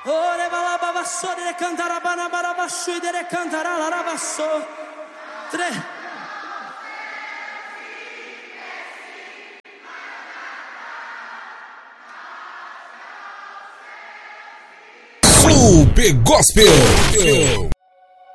Ore balababasso de cantara banabarabasso de cantara larabasso. Super Gospel.